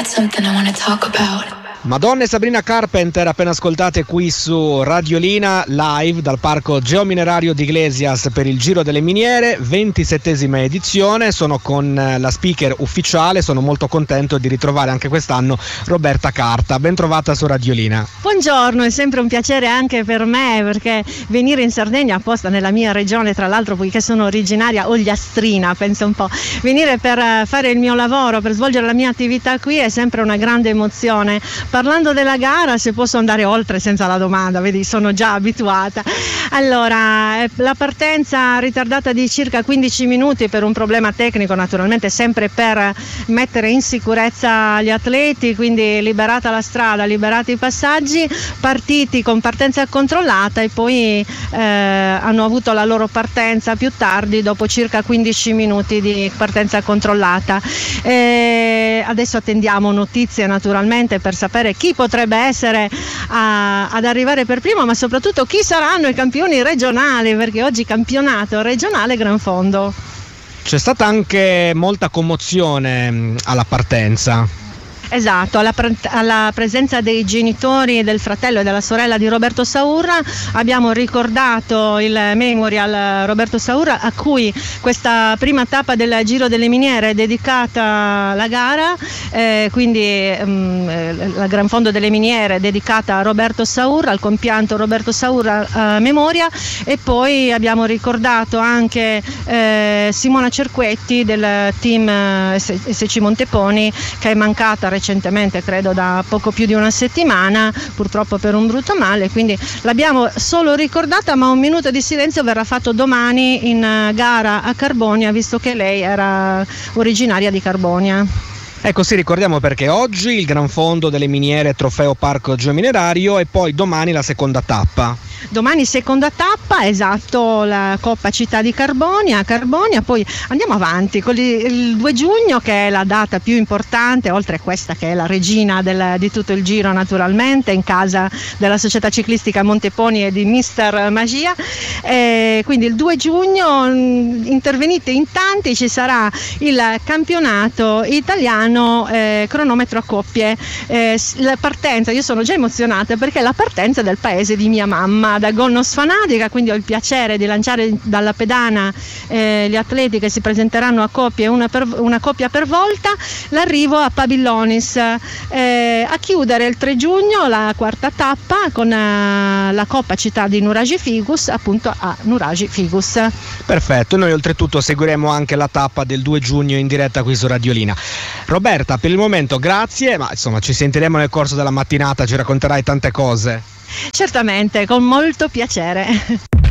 got something I wanna talk about. Madonna e Sabrina Carpenter appena ascoltate qui su Radiolina live dal parco geominerario di Iglesias per il Giro delle Miniere, 27esima edizione. Sono con la speaker ufficiale, sono molto contento di ritrovare anche quest'anno Roberta Carta. Ben trovata su Radiolina. Buongiorno, è sempre un piacere anche per me, perché venire in Sardegna apposta nella mia regione, tra l'altro poiché sono originaria ogliastrina, penso un po', venire per fare il mio lavoro, per svolgere la mia attività qui è sempre una grande emozione. Parlando della gara, se posso andare oltre senza la domanda, vedi, sono già abituata. Allora, la partenza ritardata di circa 15 minuti per un problema tecnico, naturalmente sempre per mettere in sicurezza gli atleti, quindi liberata la strada, liberati i passaggi, partiti con partenza controllata e poi hanno avuto la loro partenza più tardi dopo circa 15 minuti di partenza controllata. Adesso attendiamo notizie naturalmente per sapere chi potrebbe essere ad arrivare per primo, ma soprattutto chi saranno i campioni regionali, perché oggi campionato regionale Gran Fondo. C'è stata anche molta commozione alla partenza. Esatto, alla presenza dei genitori, del fratello e della sorella di Roberto Saurra abbiamo ricordato il memorial Roberto Saurra, a cui questa prima tappa del Giro delle Miniere è dedicata la gara, quindi la Gran Fondo delle Miniere è dedicata a Roberto Saurra, al compianto Roberto Saurra memoria, e poi abbiamo ricordato anche Simona Cerquetti del team SC Monteponi, che è mancata recentemente, credo da poco più di una settimana, purtroppo per un brutto male, quindi l'abbiamo solo ricordata, ma un minuto di silenzio verrà fatto domani in gara a Carbonia, visto che lei era originaria di Carbonia. Ecco, sì, ricordiamo perché oggi il Gran Fondo delle Miniere Trofeo Parco Geominerario e poi domani la seconda tappa. Domani seconda tappa, esatto, la Coppa Città di Carbonia, poi andiamo avanti con il 2 giugno, che è la data più importante, oltre a questa che è la regina di tutto il giro naturalmente, in casa della Società Ciclistica Monteponi e di Mister Magia. Quindi il 2 giugno intervenite in tanti, ci sarà il campionato italiano cronometro a coppie. La partenza, io sono già emozionata perché è la partenza del paese di mia mamma, da Gonnos Fanatica, quindi ho il piacere di lanciare dalla pedana gli atleti che si presenteranno a coppie, una coppia per volta, l'arrivo a Pabillonis, a chiudere il 3 giugno la quarta tappa con la Coppa Città di Nuragi Figus, appunto a Nuragi Figus. Perfetto, noi oltretutto seguiremo anche la tappa del 2 giugno in diretta qui su Radiolina. Roberta, per il momento grazie, ma insomma ci sentiremo nel corso della mattinata, ci racconterai tante cose. Certamente, con molto piacere.